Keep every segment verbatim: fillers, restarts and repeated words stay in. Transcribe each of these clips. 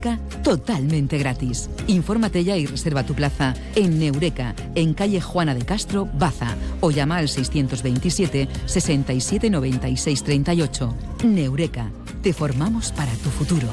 totalmente gratis. Infórmate ya y reserva tu plaza en Neureka, en calle Juana de Castro, Baza, o llama al seiscientos veintisiete, sesenta y siete, noventa y seis, treinta y ocho. Neureka, te formamos para tu futuro.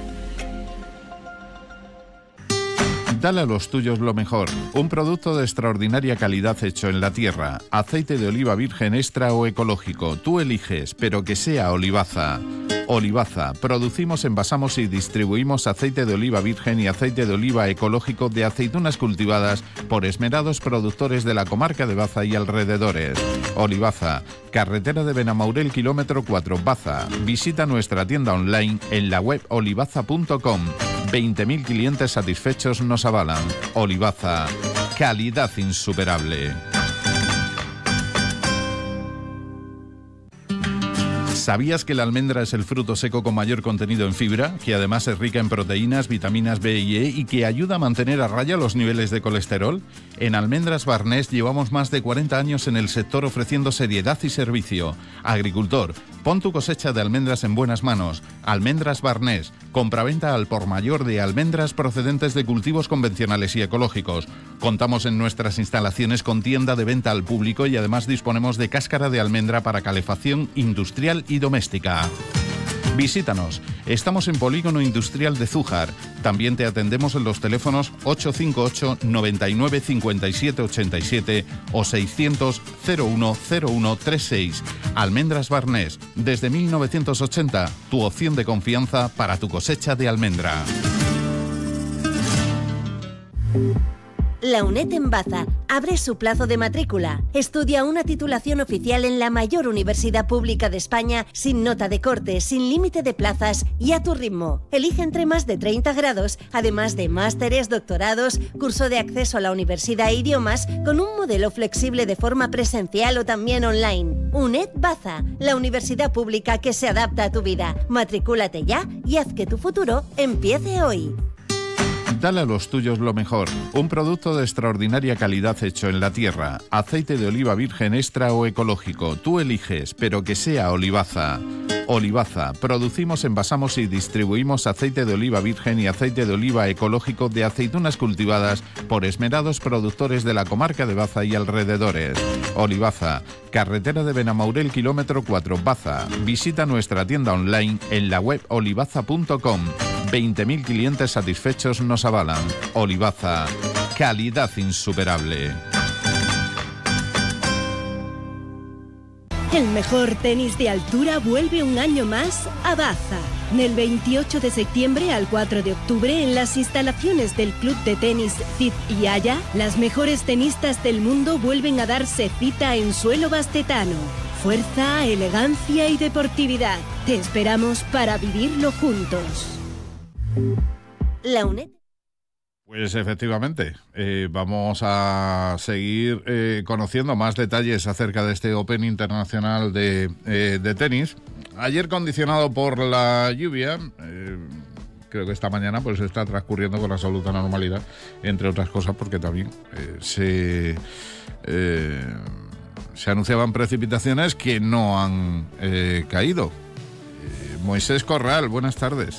Dale a los tuyos lo mejor. Un producto de extraordinaria calidad hecho en la tierra. Aceite de oliva virgen extra o ecológico. Tú eliges, pero que sea Olivaza. Olivaza. Producimos, envasamos y distribuimos aceite de oliva virgen y aceite de oliva ecológico de aceitunas cultivadas por esmerados productores de la comarca de Baza y alrededores. Olivaza. Carretera de Benamaurel, kilómetro cuatro, Baza. Visita nuestra tienda online en la web olivaza punto com. veinte mil clientes satisfechos nos avalan. Olivaza. Calidad insuperable. ¿Sabías que la almendra es el fruto seco con mayor contenido en fibra, que además es rica en proteínas, vitaminas B y E y que ayuda a mantener a raya los niveles de colesterol? En Almendras Barnés llevamos más de cuarenta años en el sector ofreciendo seriedad y servicio. Agricultor, pon tu cosecha de almendras en buenas manos. Almendras Barnés, compraventa al por mayor de almendras procedentes de cultivos convencionales y ecológicos. Contamos en nuestras instalaciones con tienda de venta al público y además disponemos de cáscara de almendra para calefacción industrial y doméstica. Visítanos. Estamos en Polígono Industrial de Zújar. También te atendemos en los teléfonos ocho cinco ocho, noventa y nueve, cincuenta y siete, ochenta y siete o seiscientos, cero uno cero uno treinta y seis. Almendras Barnés. Desde mil novecientos ochenta, tu opción de confianza para tu cosecha de almendra. La UNED en Baza abre su plazo de matrícula. Estudia una titulación oficial en la mayor universidad pública de España sin nota de corte, sin límite de plazas y a tu ritmo. Elige entre más de treinta grados, además de másteres, doctorados, curso de acceso a la universidad e idiomas con un modelo flexible de forma presencial o también online. UNED Baza, la universidad pública que se adapta a tu vida. Matricúlate ya y haz que tu futuro empiece hoy. Dale a los tuyos lo mejor. Un producto de extraordinaria calidad hecho en la tierra. Aceite de oliva virgen extra o ecológico. Tú eliges, pero que sea Olivaza. Olivaza. Producimos, envasamos y distribuimos aceite de oliva virgen y aceite de oliva ecológico de aceitunas cultivadas por esmerados productores de la comarca de Baza y alrededores. Olivaza. Carretera de Benamaurel, kilómetro cuatro, Baza. Visita nuestra tienda online en la web olivaza punto com. veinte mil clientes satisfechos nos avalan. Olivaza. Calidad insuperable. El mejor tenis de altura vuelve un año más a Baza. Del veintiocho de septiembre al cuatro de octubre, en las instalaciones del Club de Tenis Cid y Haya, las mejores tenistas del mundo vuelven a darse cita en suelo bastetano. Fuerza, elegancia y deportividad. Te esperamos para vivirlo juntos. La UNED. Pues efectivamente, eh, vamos a seguir eh, conociendo más detalles acerca de este Open Internacional de, eh, de tenis. Ayer condicionado por la lluvia, eh, creo que esta mañana pues está transcurriendo con absoluta normalidad, entre otras cosas porque también eh, se, eh, se anunciaban precipitaciones que no han eh, caído. Eh, Moisés Corral, buenas tardes.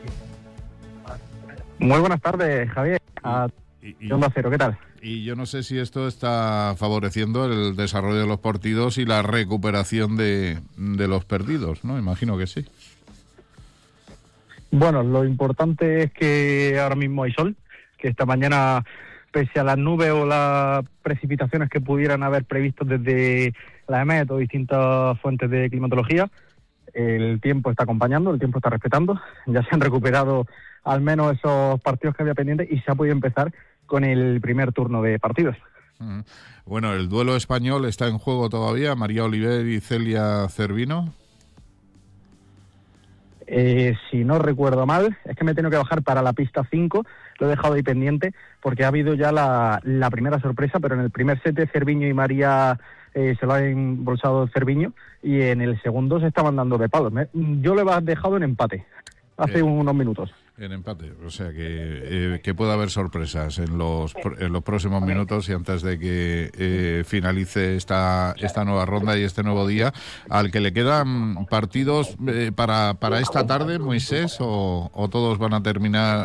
Muy buenas tardes, Javier. A y, y, Onda Cero, ¿qué tal? Y yo no sé si esto está favoreciendo el desarrollo de los partidos y la recuperación de, de los perdidos, ¿no? Imagino que sí. Bueno, lo importante es que ahora mismo hay sol, que esta mañana, pese a las nubes o las precipitaciones que pudieran haber previsto desde la E M E T o distintas fuentes de climatología, el tiempo está acompañando, el tiempo está respetando. Ya se han recuperado al menos esos partidos que había pendientes y se ha podido empezar con el primer turno de partidos. Bueno, el duelo español está en juego todavía, María Oliver y Celia Cervino. Eh, si no recuerdo mal, es que me he tenido que bajar para la pista cinco, lo he dejado ahí pendiente, porque ha habido ya la, la primera sorpresa, pero en el primer set de Cerviño y María eh, se lo ha embolsado Cerviño, y en el segundo se estaban dando de palos. Me, yo lo he dejado en empate, hace eh. unos minutos. En empate, o sea que, eh, que puede haber sorpresas en los en los próximos minutos y antes de que eh, finalice esta esta nueva ronda y este nuevo día, al que le quedan partidos eh, para para esta tarde, Moisés, o, o todos van a terminar